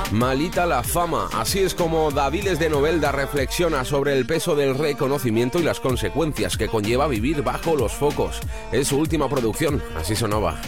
Malita la fama. Así es como Daviles de Novelda reflexiona sobre el peso del reconocimiento y las consecuencias que conlleva vivir bajo los focos. Es su última producción, así sonaba.